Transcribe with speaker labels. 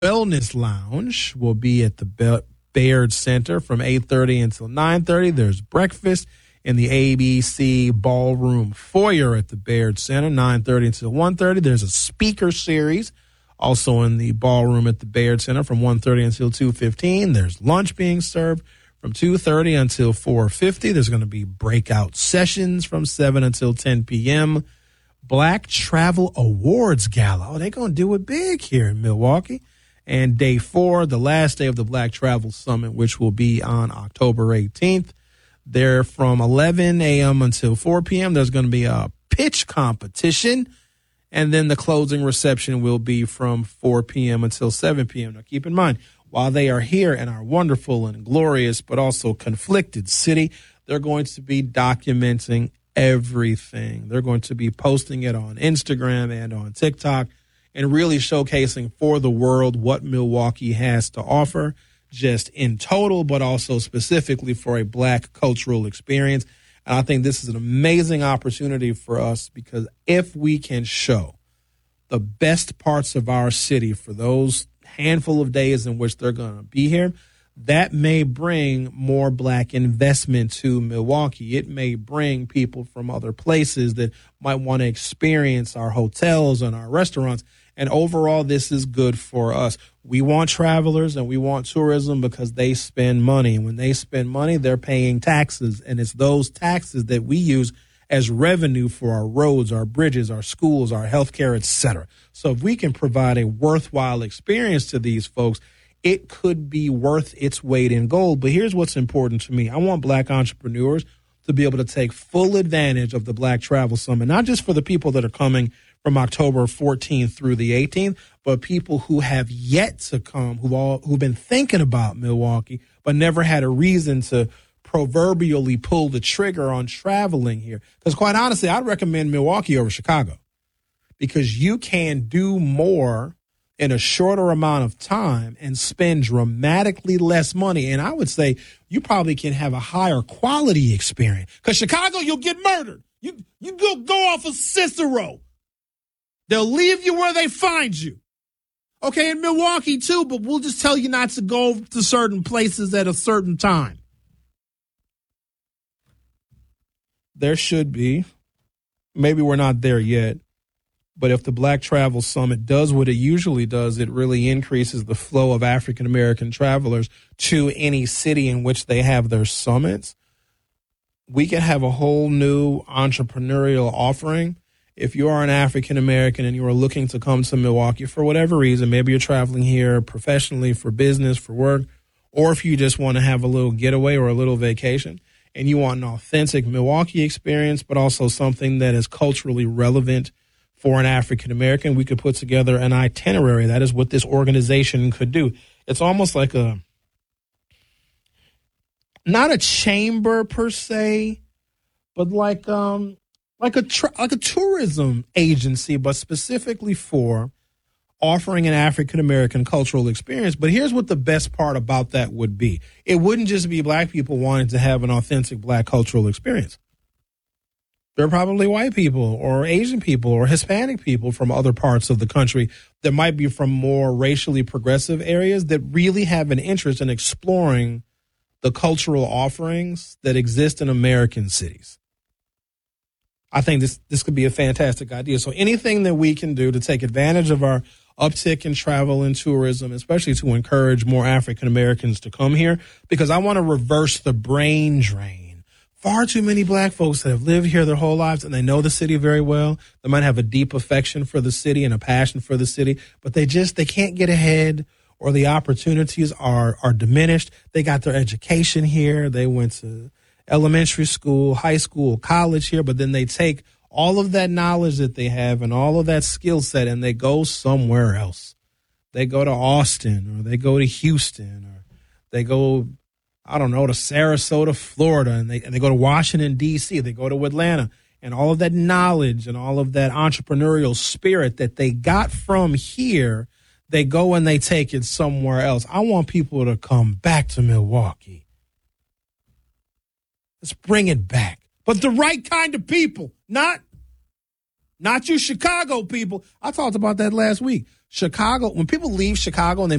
Speaker 1: Wellness Lounge will be at the Baird Center from 8:30 until 9:30. There's breakfast in the ABC Ballroom Foyer at the Baird Center, 9:30 until 1:30. There's a speaker series also in the ballroom at the Baird Center from 1:30 until 2:15. There's lunch being served from 2:30 until 4:50. There's going to be breakout sessions from 7 until 10 p.m. Black Travel Awards Gala. Oh, they're going to do it big here in Milwaukee. And day 4, the last day of the Black Travel Summit, which will be on October 18th. There from 11 a.m. until 4 p.m. There's going to be a pitch competition. And then the closing reception will be from 4 p.m. until 7 p.m. Now, keep in mind, while they are here in our wonderful and glorious but also conflicted city, they're going to be documenting everything. They're going to be posting it on Instagram and on TikTok and really showcasing for the world what Milwaukee has to offer, just in total, but also specifically for a Black cultural experience. And I think this is an amazing opportunity for us because if we can show the best parts of our city for those handful of days in which they're going to be here, that may bring more Black investment to Milwaukee. It may bring people from other places that might want to experience our hotels and our restaurants. And overall, this is good for us. We want travelers and we want tourism because they spend money. And when they spend money, they're paying taxes. And it's those taxes that we use as revenue for our roads, our bridges, our schools, our healthcare, et cetera. So if we can provide a worthwhile experience to these folks, it could be worth its weight in gold. But here's what's important to me. I want Black entrepreneurs to be able to take full advantage of the Black Travel Summit, not just for the people that are coming from October 14th through the 18th, but people who have yet to come, who've been thinking about Milwaukee, but never had a reason to proverbially pull the trigger on traveling here. Because quite honestly, I'd recommend Milwaukee over Chicago because you can do more in a shorter amount of time and spend dramatically less money. And I would say you probably can have a higher quality experience. Because Chicago, you'll get murdered. You go off of Cicero. They'll leave you where they find you. Okay, in Milwaukee too, but we'll just tell you not to go to certain places at a certain time. There should be, maybe we're not there yet, but if the Black Travel Summit does what it usually does, it really increases the flow of African-American travelers to any city in which they have their summits. We could have a whole new entrepreneurial offering. If you are an African-American and you are looking to come to Milwaukee for whatever reason, maybe you're traveling here professionally, for business, for work, or if you just want to have a little getaway or a little vacation and you want an authentic Milwaukee experience, but also something that is culturally relevant for an African-American, we could put together an itinerary. That is what this organization could do. It's almost like not a chamber per se, but like a tourism agency, but specifically for offering an African-American cultural experience. But here's what the best part about that would be. It wouldn't just be Black people wanting to have an authentic Black cultural experience. There are probably white people or Asian people or Hispanic people from other parts of the country that might be from more racially progressive areas that really have an interest in exploring the cultural offerings that exist in American cities. I think this could be a fantastic idea. So anything that we can do to take advantage of our uptick in travel and tourism, especially to encourage more African Americans to come here, because I want to reverse the brain drain. Far too many Black folks that have lived here their whole lives and they know the city very well. They might have a deep affection for the city and a passion for the city, but they can't get ahead, or the opportunities are diminished. They got their education here. They went to elementary school, high school, college here, but then they take all of that knowledge that they have and all of that skill set and they go somewhere else. They go to Austin, or they go to Houston, or they go, I don't know, to Sarasota, Florida, and they go to Washington, D.C., they go to Atlanta, and all of that knowledge and all of that entrepreneurial spirit that they got from here, they go and they take it somewhere else. I want people to come back to Milwaukee. Let's bring it back. But the right kind of people, not you Chicago people. I talked about that last week. Chicago, when people leave Chicago and they